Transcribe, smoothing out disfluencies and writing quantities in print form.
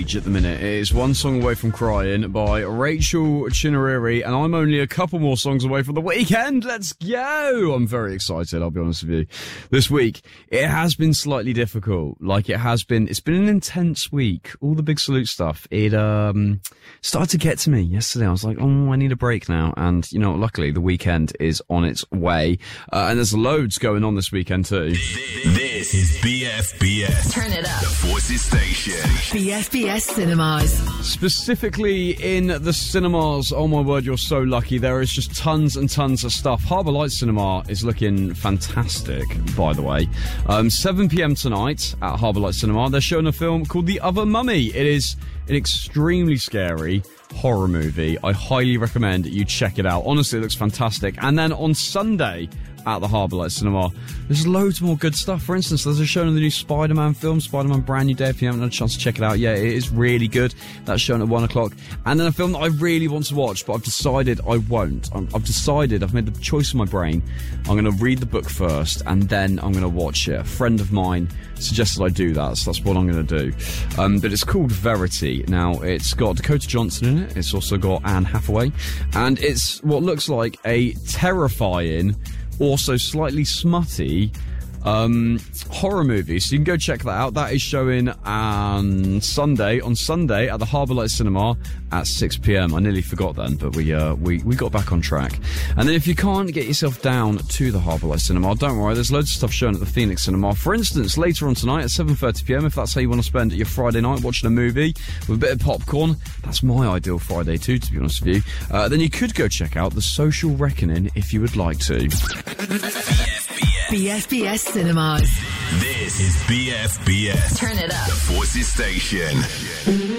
rage at the minute. It is One Song Away from Crying by Rachel Chinariri, and I'm only a couple more songs away from the weekend. Let's go! I'm very excited, I'll be honest with you. This week, it has been slightly difficult. It's been an intense week. All the Big Salute stuff, it started to get to me yesterday. I was like, I need a break now. And, luckily the weekend is on its way. And there's loads going on this weekend too. This is BFBS. Turn it up. The Forces Station. BFBS Cinemas. Specifically in the cinemas, oh my word, you're so lucky. There is just tons and tons of stuff. Harbour Lights Cinema is looking fantastic, by the way. 7 p.m. tonight at Harbour Lights Cinema. They're showing a film called The Other Mummy. It is an extremely scary horror movie. I highly recommend you check it out. Honestly, it looks fantastic. And then on Sunday at the Harbour Lights Cinema, there's loads more good stuff. For instance, there's a show of the new Spider-Man film, Spider-Man Brand New Day. If you haven't had a chance to check it out, yeah, it is really good. That's shown at 1 o'clock. And then a film that I really want to watch, but I've decided I won't. I've made the choice in my brain. I'm going to read the book first, and then I'm going to watch it. A friend of mine suggested I do that, so that's what I'm going to do. But it's called Verity. Now, it's got Dakota Johnson in it. It's also got Anne Hathaway. And it's what looks like a terrifying, also slightly smutty horror movie, so you can go check that out. That is showing on Sunday at the Harbour Lights Cinema at 6 p.m. I nearly forgot then, but we got back on track. And then if you can't get yourself down to the Harbour Lights Cinema, don't worry, there's loads of stuff shown at the Phoenix Cinema. For instance, later on tonight at 7:30 p.m, if that's how you want to spend your Friday night, watching a movie with a bit of popcorn, that's my ideal Friday too, to be honest with you. Then you could go check out The Social Reckoning if you would like to. BFBS Cinemas. This is BFBS. Turn it up. The Forces Station.